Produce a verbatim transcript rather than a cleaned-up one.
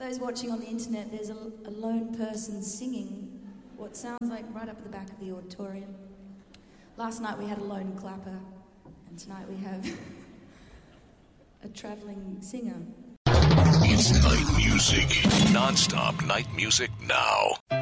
those watching on the internet, there's a, a lone person singing what sounds like right up at the back of the auditorium. Last night we had a lone clapper, and tonight we have a travelling singer. It's night music. Non-stop night music now.